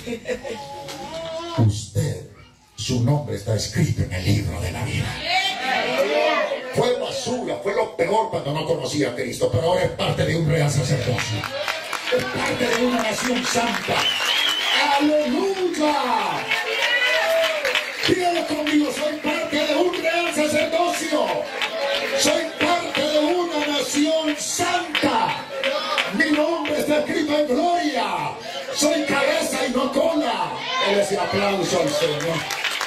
Usted, su nombre está escrito en el libro de la vida. Fue basura, fue lo peor cuando no conocía a Cristo, pero ahora es parte de un real sacerdocio. Es parte de una nación santa. ¡Aleluya! Dígalo conmigo, soy parte de un real sacerdocio. Soy parte de una nación santa. Mi nombre está escrito en gloria. Soy cabeza y no cola. Él es el aplauso al Señor.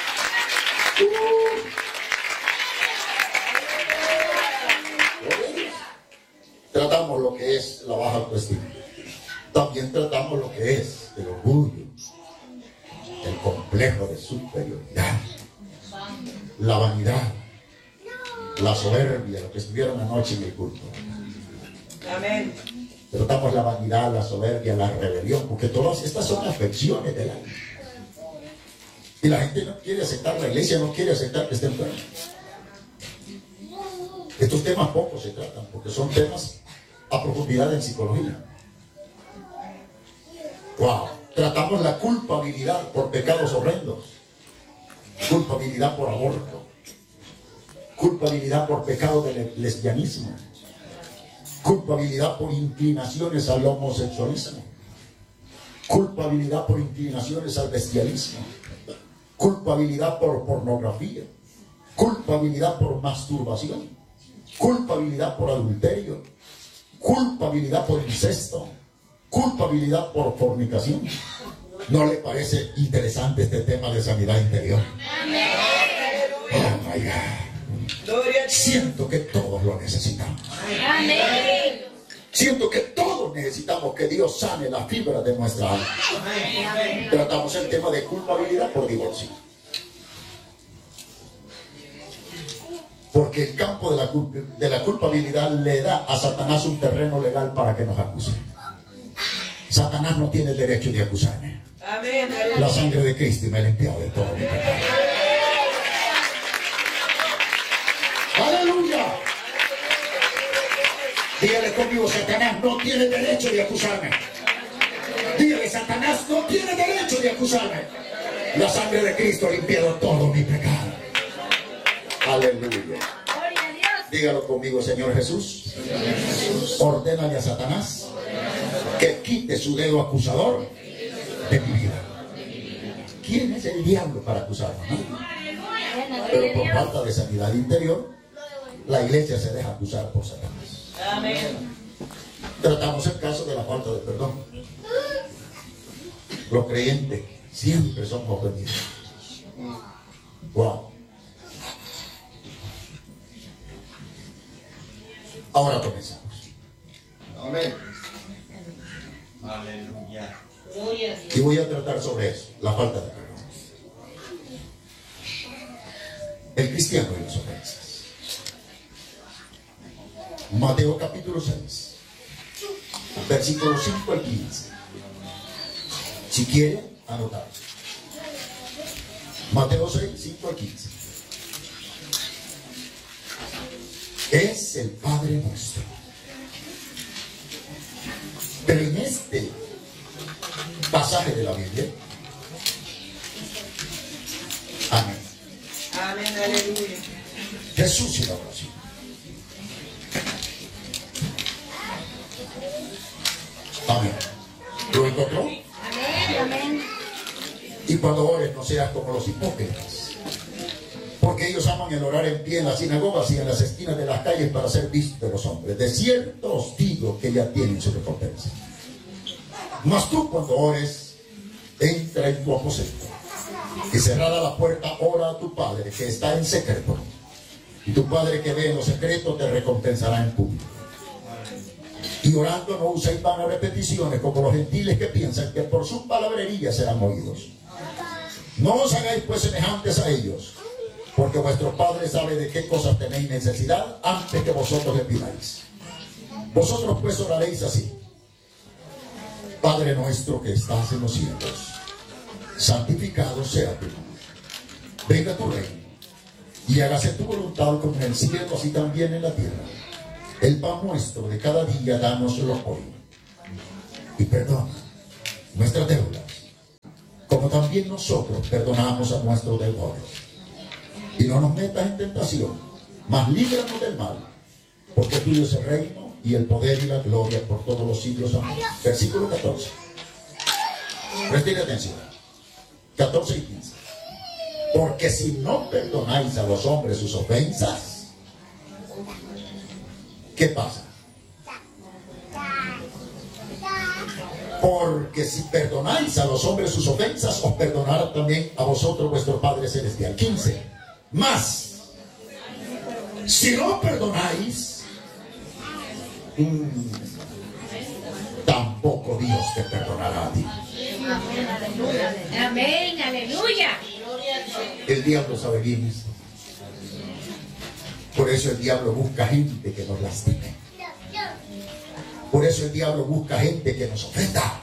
Tratamos lo que es la baja autoestima. También tratamos lo que es el orgullo, el complejo de superioridad, la vanidad, la soberbia, lo que estuvieron anoche en el culto. Amén. Tratamos la vanidad, la soberbia, la rebelión, porque todas estas son afecciones del alma. Y la gente no quiere aceptar, la iglesia no quiere aceptar que esté enfermo. Estos temas poco se tratan, porque son temas a profundidad en psicología. Wow. Tratamos la culpabilidad por pecados horrendos, culpabilidad por aborto, culpabilidad por pecado de lesbianismo, culpabilidad por inclinaciones al homosexualismo, culpabilidad por inclinaciones al bestialismo, culpabilidad por pornografía, culpabilidad por masturbación, culpabilidad por adulterio, culpabilidad por incesto, culpabilidad por fornicación. ¿No le parece interesante este tema de sanidad interior? Oh my God. Siento que todos lo necesitamos. Siento que todos necesitamos que Dios sane la fibra de nuestra alma. Tratamos el tema de culpabilidad por divorcio. Porque el campo de la culpabilidad le da a Satanás un terreno legal para que nos acuse. Satanás no tiene el derecho de acusarme. Amén. La sangre de Cristo me ha limpiado de todo mi pecado. ¡Aleluya! Dígale conmigo, Satanás no tiene derecho de acusarme. Dígale, Satanás no tiene derecho de acusarme. La sangre de Cristo ha limpiado todo mi pecado. Aleluya. Dígalo conmigo, Señor Jesús. Ordénale a Satanás que quite su dedo acusador de mi vida. ¿Quién es el diablo para acusarnos? Pero por falta de sanidad interior, la iglesia se deja acusar por Satanás. Amén. Tratamos el caso de la falta de perdón. Los creyentes siempre son ofendidos. Wow. Ahora comenzamos. Amén. Aleluya. Y voy a tratar sobre eso, la falta de perdón. El cristiano y las ofensas. Mateo capítulo 6, versículos 5 al 15. Si quiere, anotar. Mateo 6, 5 al 15. Es el Padre nuestro. Pero en este pasaje de la Biblia, amén. Amén, aleluya. Jesús y la oración. Amén. ¿Lo encontró? Amén, amén. Y cuando ores, no seas como los hipócritas, porque ellos aman el orar en pie en las sinagogas y en las esquinas de las calles para ser vistos de los hombres. De cierto os digo que ya tienen su recompensa. Mas tú, cuando ores, entra en tu aposento y cerrada la puerta, ora a tu Padre que está en secreto, y tu Padre que ve en lo secreto te recompensará en público. Y orando no uséis vanas repeticiones como los gentiles que piensan que por sus palabrerías serán oídos. No os hagáis pues semejantes a ellos, porque vuestro Padre sabe de qué cosas tenéis necesidad antes que vosotros le pidáis. Vosotros pues oraréis así: Padre nuestro que estás en los cielos, santificado sea tu nombre. Venga tu reino, y hágase tu voluntad como en el cielo, así también en la tierra. El pan nuestro de cada día, dánoslo hoy. Y perdona nuestras deudas, como también nosotros perdonamos a nuestros deudores. Y no nos metas en tentación, mas líbranos del mal, porque tuyo es el reino y el poder y la gloria por todos los siglos. Amén. Versículo 14. Presten atención. 14 y 15. Porque si no perdonáis a los hombres sus ofensas, ¿qué pasa? Porque si perdonáis a los hombres sus ofensas, os perdonará también a vosotros vuestro Padre Celestial. 15. Más, si no perdonáis, tampoco Dios te perdonará a ti. Amén, aleluya. El diablo sabe bien esto. Por eso el diablo busca gente que nos lastime. Por eso el diablo busca gente que nos ofenda.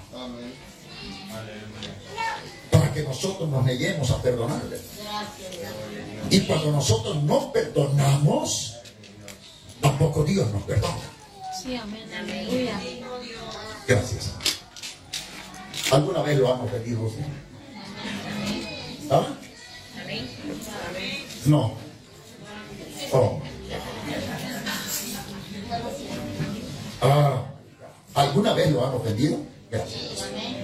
Para que nosotros nos neguemos a perdonarle. Y cuando nosotros no perdonamos, tampoco Dios nos perdona. Sí, amén, aleluya. Gracias. ¿Alguna vez lo han ofendido usted? ¿Ah? No. Oh. ¿Alguna vez lo han ofendido? Gracias.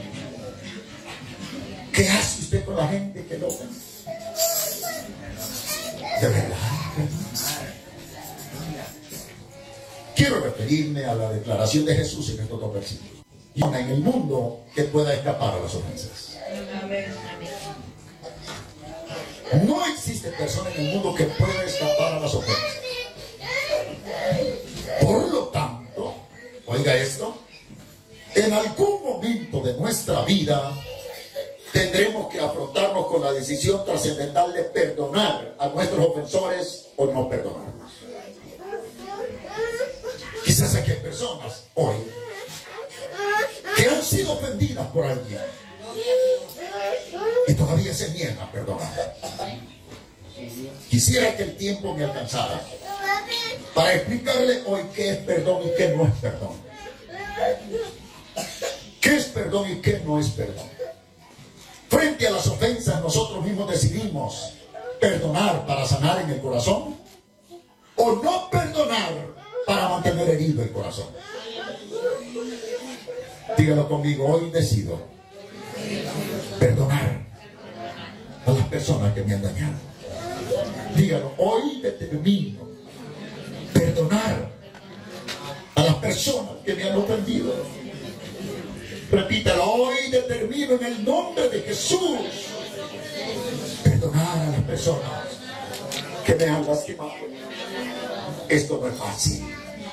¿Qué hace usted con la gente que lo ofende? De verdad. Quiero referirme a la declaración de Jesús en estos dos versículos. Y una en el mundo que pueda escapar a las ofensas. No existe persona en el mundo que pueda escapar a las ofensas. Por lo tanto, oiga esto, en algún momento de nuestra vida tendremos que afrontarnos con la decisión trascendental de perdonar a nuestros ofensores o no perdonarlos. Quizás aquí hay personas hoy que han sido ofendidas por alguien y todavía se niegan a perdonar. Quisiera que el tiempo me alcanzara para explicarle hoy qué es perdón y qué no es perdón. ¿Qué es perdón y qué no es perdón? Frente a las ofensas, nosotros mismos decidimos perdonar para sanar en el corazón o no perdonar para mantener herido el corazón. Dígalo conmigo, hoy decido perdonar a las personas que me han dañado. Dígalo, hoy determino perdonar a las personas que me han ofendido. Repítalo, hoy determino en el nombre de Jesús perdonar a las personas que me han lastimado. Esto no es fácil.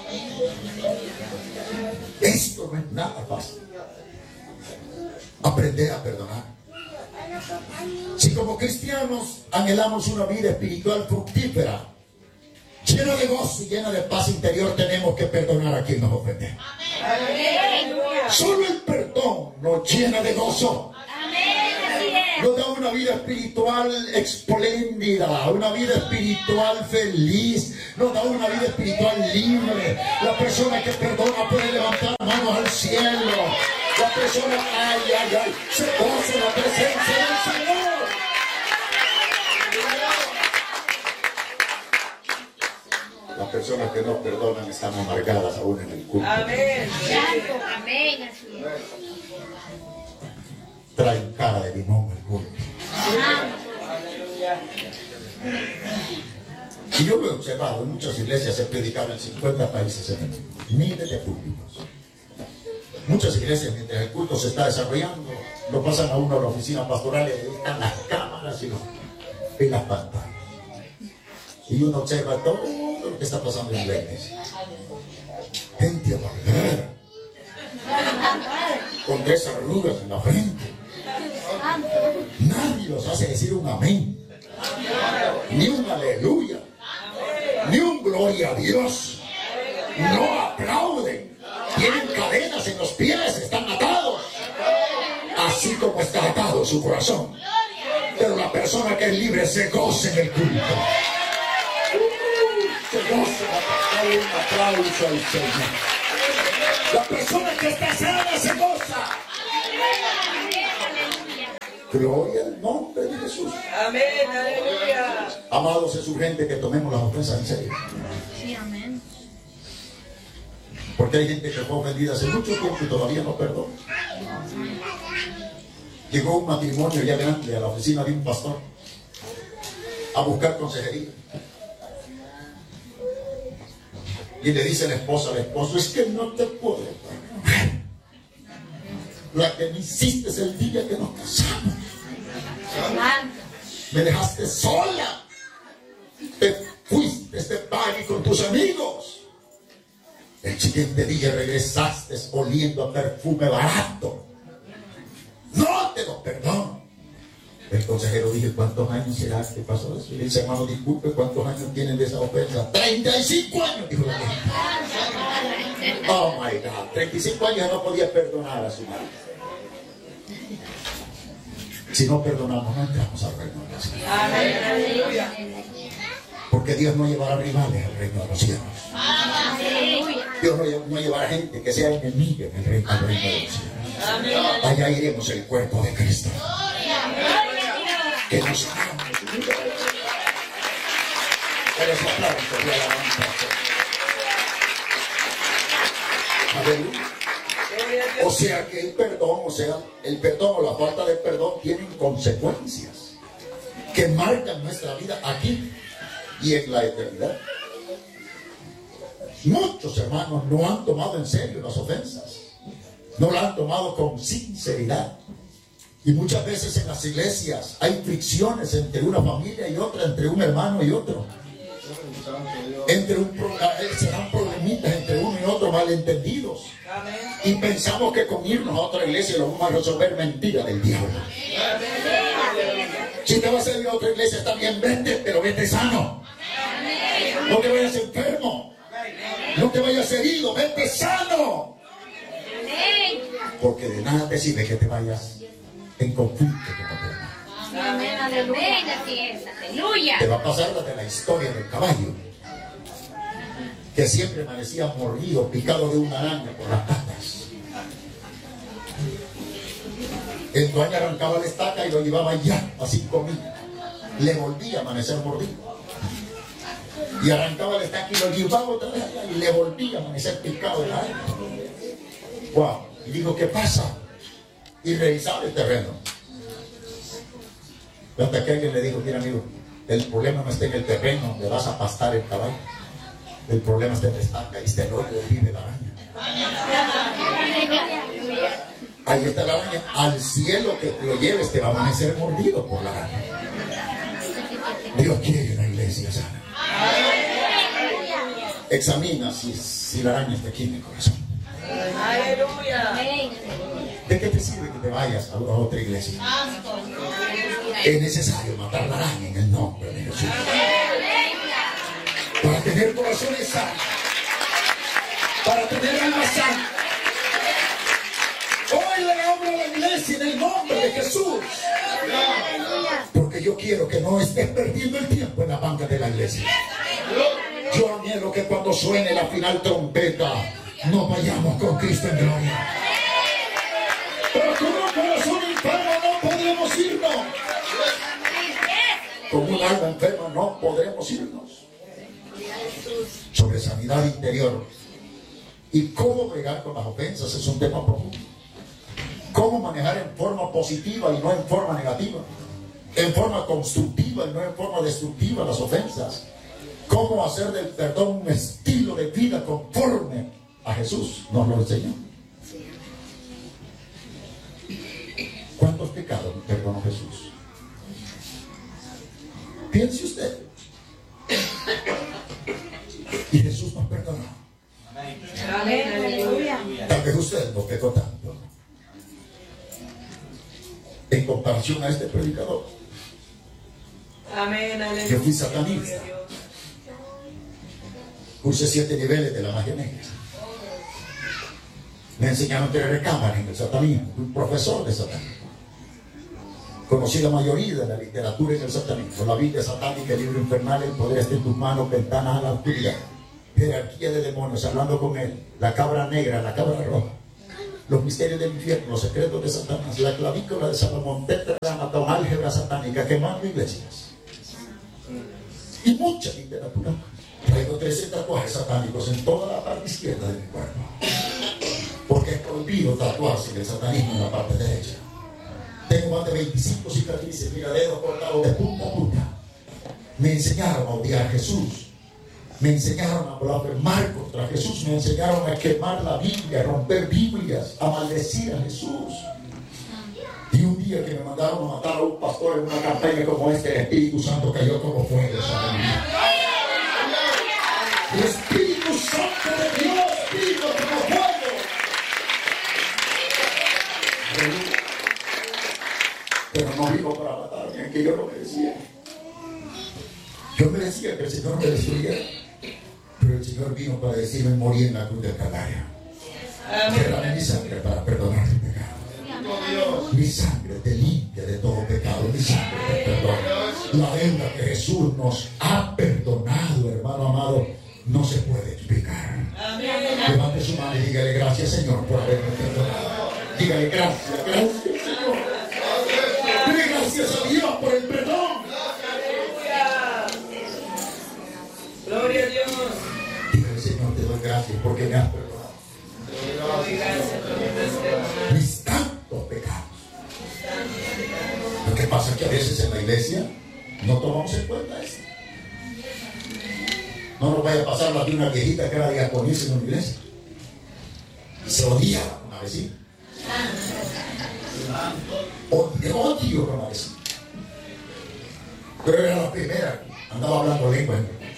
Esto no es nada fácil. Aprender a perdonar. Si como cristianos anhelamos una vida espiritual fructífera, llena de gozo y llena de paz interior, tenemos que perdonar a quien nos ofende. Solo el perdón nos llena de gozo. Nos da una vida espiritual espléndida, una vida espiritual feliz, nos da una vida espiritual libre. La persona que perdona puede levantar manos al cielo. La persona, se goza en la presencia del Señor. Las personas que no perdonan están amargadas aún en el culto. Amén. Amén. Traen cara de limón al culto. Y yo lo he observado, en muchas iglesias se predicaban en 50 países en el mundo, miles de públicos. Muchas iglesias, mientras el culto se está desarrollando, lo pasan a uno a la oficina pastoral y ahí están las cámaras y las pantallas. Y uno observa todo lo que está pasando en la iglesia. Gente amargada, con 3 arrugas en la frente. Nadie los hace decir un amén, ni un aleluya, ni un gloria a Dios. No aplauden, tienen cadenas en los pies, están atados, así como está atado su corazón. Pero la persona que es libre se goza en el culto. Se goza, dale un aplauso al Señor. La persona que está sana se goza. Gloria al nombre de Jesús. Amén, aleluya. Amados, es urgente que tomemos las ofensas en serio. Sí, amén. Porque hay gente que fue ofendida hace mucho tiempo y todavía no perdona. Llegó un matrimonio ya grande a la oficina de un pastor a buscar consejería. Y le dice la esposa al esposo: es que no te puedo perdonar la que me hiciste el día que nos casamos. Me dejaste sola, te fuiste de party con tus amigos, el siguiente día regresaste oliendo a perfume barato. No te lo perdono. El consejero dijo: ¿cuántos años será que pasó eso? Y le dice: hermano, disculpe, ¿cuántos años tienen de esa ofensa? 35 años, dijo la gente. Oh my God, 35 años no podía perdonar a su madre. Si no perdonamos, no entramos al reino de los cielos. Amén, aleluya. Porque Dios no llevará rivales al reino de los cielos. Dios no llevará gente que sea enemiga en el reino de los cielos. Allá iremos el cuerpo de Cristo, que nos ama. Pero ese aplauso de alabanza. Aleluya. O sea que el perdón o la falta de perdón tienen consecuencias que marcan nuestra vida aquí y en la eternidad. Muchos hermanos no han tomado en serio las ofensas, no las han tomado con sinceridad. Y muchas veces en las iglesias hay fricciones entre una familia y otra, entre un hermano y otro. Se dan problemitas entre uno y otro, malentendidos. Y pensamos que con irnos a otra iglesia lo vamos a resolver. Mentira del diablo. Si te vas a ir a otra iglesia, está bien, vete, pero vete sano. No te vayas enfermo, no te vayas herido, vete sano. Porque de nada te sirve que te vayas en conflicto con otro hermano. Amén, aleluya. Así es, aleluya. Te va a pasar la de la historia del caballo, que siempre parecía mordido, picado de una araña por las patas. El dueño arrancaba la estaca y lo llevaba ya a 5 millas. Le volvía a amanecer mordido. Y arrancaba la estaca y lo llevaba otra vez allá y le volvía a amanecer picado de la araña. Wow. Y digo: ¿qué pasa? Y revisaba el terreno. Hasta que alguien le dijo: mira, amigo, el problema no está en el terreno donde vas a pastar el caballo. El problema está en la estaca y está el hoyo donde vive la araña. Ahí está la araña. Al cielo que lo lleves te va a amanecer mordido por la araña. Dios quiere una iglesia sana. Examina si la araña está aquí en el corazón. Aleluya. ¿De qué te sirve que te vayas a otra iglesia? Es necesario matar la araña en el nombre de Jesús, para tener corazones sanos, para tener almas sanas. Hoy le hablo a la iglesia en el nombre de Jesús, porque yo quiero que no estés perdiendo el tiempo en la banca de la iglesia. Yo anhelo que cuando suene la final trompeta nos vayamos con Cristo en gloria. Pero con un corazón enfermo no podremos irnos. Con un alma enferma no podremos irnos. Sobre sanidad interior y cómo bregar con las ofensas es un tema profundo. Cómo manejar en forma positiva y no en forma negativa, en forma constructiva y no en forma destructiva las ofensas. Cómo hacer del perdón un estilo de vida conforme a Jesús nos lo enseñó. ¿Cuántos pecados perdonó Jesús? Piense usted. Y Jesús nos perdonó. Amén, aleluya. Tal vez usted no pecó tanto en comparación a este predicador. Amén, aleluya. Yo fui satanista. Cursé 7 niveles de la magia negra. Me enseñaron 3 recámaras en el satanismo. Fui un profesor de satanismo. Conocí la mayoría de la literatura en el satanismo. La Biblia satánica, el libro infernal, el poder está en tus manos, ventanas a la oscuridad. Jerarquía de demonios, hablando con él. La cabra negra, la cabra roja. los misterios del infierno, los secretos de Satanás, la clavícula de Salomón, tetragrama, álgebra satánica, quemando iglesias. Y mucha literatura. Traigo 13 tatuajes satánicos en toda la parte izquierda de mi cuerpo. Porque es prohibido tatuarse el satanismo en la parte derecha. Tengo más de 25 cicatrices, mira, dedos cortados de punta a punta. Me enseñaron a odiar a Jesús. Me enseñaron a blasfemar contra Jesús. Me enseñaron a quemar la Biblia, a romper Biblias, a maldecir a Jesús. Y un día que me mandaron a matar a un pastor en una campaña como esta, el Espíritu Santo cayó como fuego sobre mí. El Espíritu Santo de Dios vino como fuego. Pero no vino para matarme, aunque yo lo merecía. Yo merecía que el Señor me destruyera. Pero el Señor vino para decirme: morí en la cruz del Calvario. Derramé mi sangre para perdonar tu pecado. Mi sangre te limpia de todo pecado. Mi sangre te perdona. La deuda que Jesús nos ha perdonado, hermano amado, no se puede explicar. Levante su mano y dígale: gracias, Señor, por haberme perdonado. Dígale: gracias, gracias, Señor. Dile gracias a Dios por el perdón. Gloria a Dios. Dígale: Señor, te doy gracias porque me has perdonado mis tantos pecados. Lo que pasa es que a veces en la iglesia no tomamos en cuenta eso. No nos vaya a pasar la de una viejita que era diaconisa en una iglesia y se odiaba con la vecina. Odio con la vecina. Pero era la primera, andaba hablando lengua.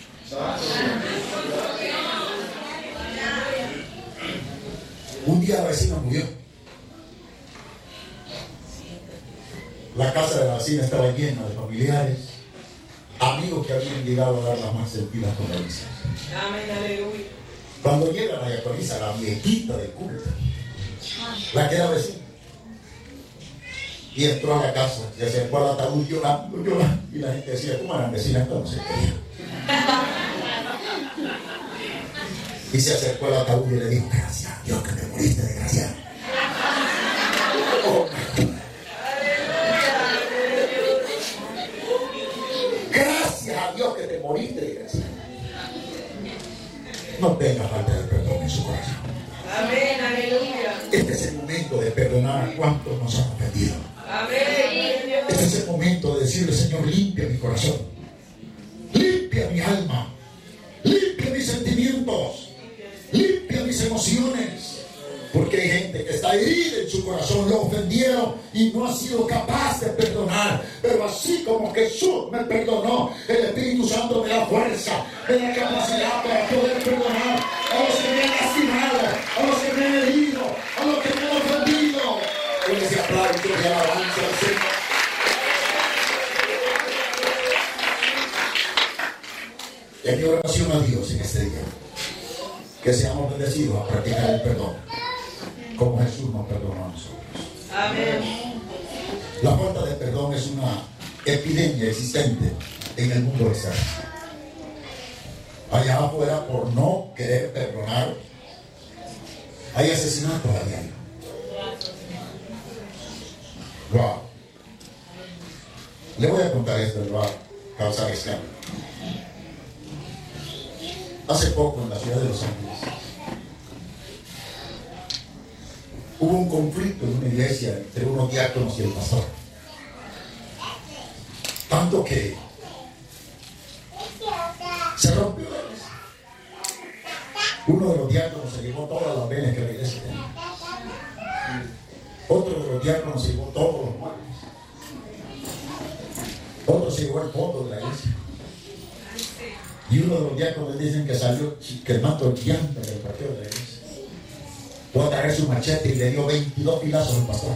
Un día la vecina murió. La casa de la vecina estaba llena de familiares, amigos que habían llegado a dar las más sentidas condolencias. Amén, aleluya. Cuando llega la diaconisa, la viejita del culto, la que era vecina, y entró a la casa, se acercó al ataúd llorando, y la gente decía: ¿cómo eran vecinas cuando se querían? Y se acercó al ataúd y le dijo: gracias a Dios que te moriste, desgraciado. Oh, gracias a Dios que te moriste, desgraciado. No tenga falta de perdón en su corazón. Amén, aleluya. Este es el momento de perdonar a cuantos nos han ofendido. Amén. Este es el momento de decirle: Señor, limpia mi corazón, limpia mi alma, limpia mis sentimientos, limpia mis emociones. Porque hay gente que está herida en su corazón, lo ofendieron y no ha sido capaz de perdonar. Pero así como Jesús me perdonó, el Espíritu Santo me da fuerza, me da capacidad para poder perdonar a los que me han lastimado, a los que me han herido, a los que me han ofendido. Con ese aplauso de alabanza al Señor. Es mi oración a Dios en este día, que seamos bendecidos a practicar el perdón como Jesús nos perdonó a nosotros. Amén. La falta de perdón es una epidemia existente en el mundo externo. Allá afuera, por no querer perdonar, hay asesinatos a diario. Wow. Le voy a contar esto, le va a causar escándalo. Hace poco en la ciudad de Los Ángeles hubo un conflicto en una iglesia entre unos diáconos y el pastor. Tanto que se rompió la iglesia. Uno de los diáconos se llevó todas las venas que la iglesia tenía. Otro de los diáconos se llevó todos los muebles. Otro se llevó el fondo de la iglesia. Y uno de los diáconos dicen que salió, que el manto llanta del parqueo de la iglesia. Fue a traer su machete y le dio 22 pilazos al pastor.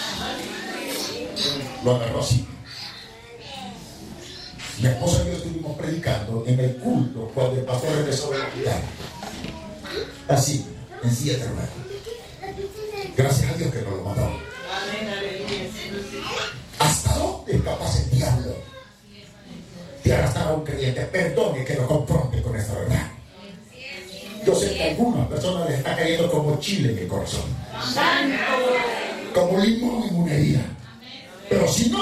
Lo agarró así. Mi esposa y yo estuvimos predicando en el culto cuando el pastor regresó del hospital. Así, en silla de ruedas. Gracias a Dios que no lo mató. Amén, aleluya. ¿Hasta dónde es capaz el diablo de arrastrar a un creyente? Perdone que lo confronte con esta verdad. Yo sé que a algunas personas les está cayendo como chile en el corazón. Como limón en una herida. Pero si no